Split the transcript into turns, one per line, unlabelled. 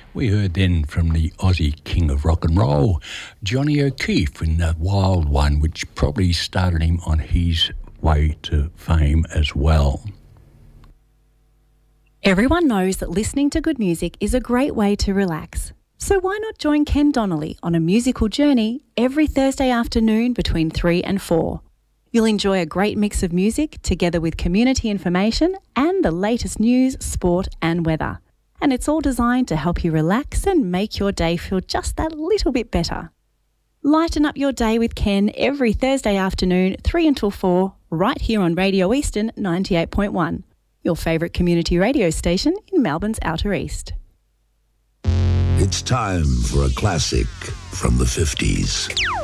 We heard then from the Aussie king of rock and roll, Johnny O'Keefe, in The Wild One, which probably started him on his way to fame as well.
Everyone knows that listening to good music is a great way to relax. So why not join Ken Donnelly on a musical journey every Thursday afternoon between 3 and 4? You'll enjoy a great mix of music together with community information and the latest news, sport and weather. And it's all designed to help you relax and make your day feel just that little bit better. Lighten up your day with Ken every Thursday afternoon, 3 until 4, right here on Radio Eastern 98.1, your favourite community radio station in Melbourne's Outer East.
It's time for a classic from the 50s.